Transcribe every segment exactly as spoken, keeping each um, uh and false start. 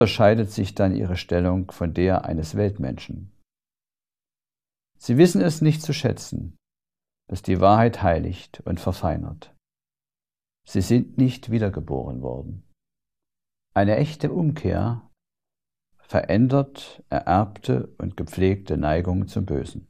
unterscheidet sich dann ihre Stellung von der eines Weltmenschen. Sie wissen es nicht zu schätzen, dass die Wahrheit heiligt und verfeinert. Sie sind nicht wiedergeboren worden. Eine echte Umkehr verändert ererbte und gepflegte Neigungen zum Bösen.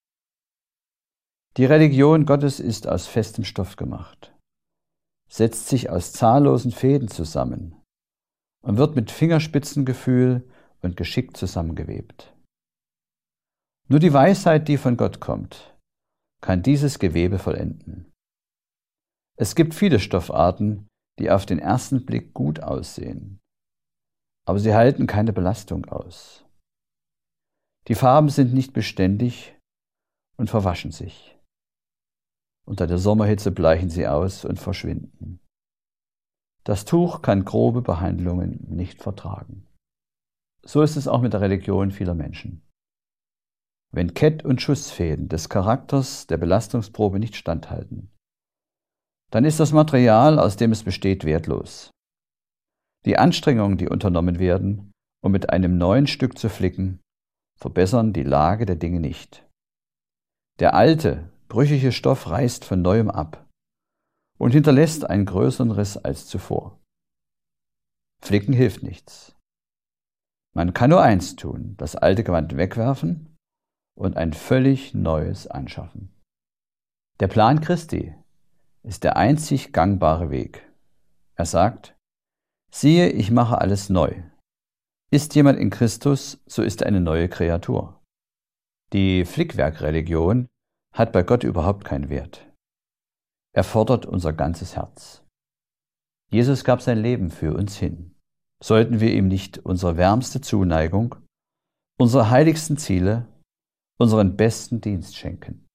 Die Religion Gottes ist aus festem Stoff gemacht, setzt sich aus zahllosen Fäden zusammen und wird mit Fingerspitzengefühl und Geschick zusammengewebt. Nur die Weisheit, die von Gott kommt, kann dieses Gewebe vollenden. Es gibt viele Stoffarten, die auf den ersten Blick gut aussehen, aber sie halten keine Belastung aus. Die Farben sind nicht beständig und verwaschen sich. Unter der Sommerhitze bleichen sie aus und verschwinden. Das Tuch kann grobe Behandlungen nicht vertragen. So ist es auch mit der Religion vieler Menschen. Wenn Kett- und Schussfäden des Charakters der Belastungsprobe nicht standhalten, dann ist das Material, aus dem es besteht, wertlos. Die Anstrengungen, die unternommen werden, um mit einem neuen Stück zu flicken, verbessern die Lage der Dinge nicht. Der alte, brüchige Stoff reißt von neuem ab und hinterlässt einen größeren Riss als zuvor. Flicken hilft nichts. Man kann nur eins tun, das alte Gewand wegwerfen und ein völlig neues anschaffen. Der Plan Christi ist der einzig gangbare Weg. Er sagt: Siehe, ich mache alles neu. Ist jemand in Christus, so ist er eine neue Kreatur. Die Flickwerkreligion hat bei Gott überhaupt keinen Wert. Er fordert unser ganzes Herz. Jesus gab sein Leben für uns hin. Sollten wir ihm nicht unsere wärmste Zuneigung, unsere heiligsten Ziele, unseren besten Dienst schenken?